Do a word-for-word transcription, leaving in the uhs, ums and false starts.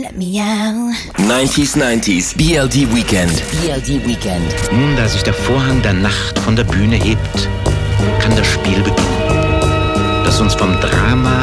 let me out. neunziger neunzig B L D Weekend. B L D Weekend. Nun, da sich der Vorhang der Nacht von der Bühne hebt, kann das Spiel beginnen, das uns vom Drama